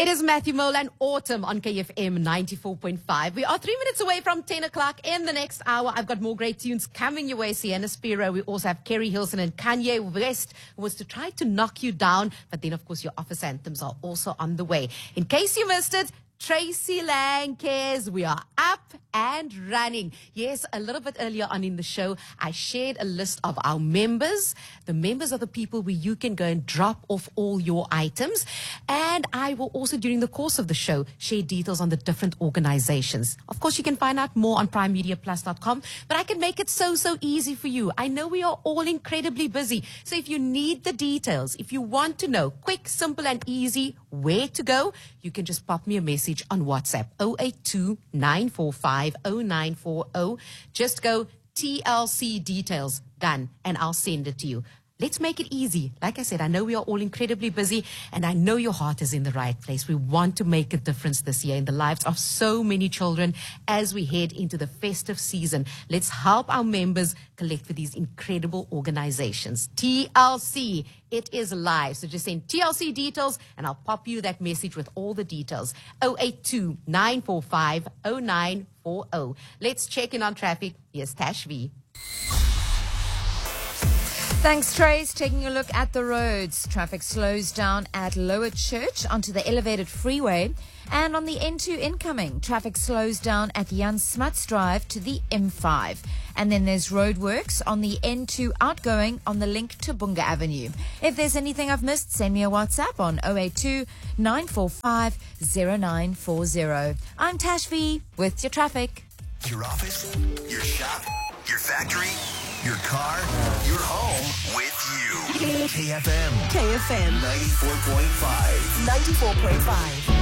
It is Matthew Mole and Autumn on KFM 94.5. We are 3 minutes away from 10 o'clock. In the next hour, I've got more great tunes coming your way. Sienna Spiro. We also have Kerry Hilson and Kanye West, who was to try to knock you down. But then, of course, your office anthems are also on the way. In case you missed it, Tracy Lang cares. We are up and running. Yes, a little bit earlier on in the show, I shared a list of our members. The members are the people where you can go and drop off all your items. And I will also, during the course of the show, share details on the different organizations. Of course, you can find out more on primemediaplus.com, but I can make it so easy for you. I know we are all incredibly busy. So if you need the details, if you want to know quick, simple and easy where to go, you can just pop me a message on WhatsApp 082-945-0940. Just go TLC details, done, and I'll send it to you. Let's make it easy. Like I said, I know we are all incredibly busy, and I know your heart is in the right place. We want to make a difference this year in the lives of so many children as we head into the festive season. Let's help our members collect for these incredible organizations. TLC, it is live. So just send TLC details, and I'll pop you that message with all the details. 082-945-0940. Let's check in on traffic. Here's Tash V. Thanks, Trace. Taking a look at the roads. Traffic slows down at Lower Church onto the elevated freeway. And on the N2 incoming, traffic slows down at Jan Smuts Drive to the M5. And then there's roadworks on the N2 outgoing on the link to Bunga Avenue. If there's anything I've missed, send me a WhatsApp on 082-945-0940. I'm Tash V with your traffic. Your office, your shop, your factory, your car, your home with you. KFM 94.5. 94.5.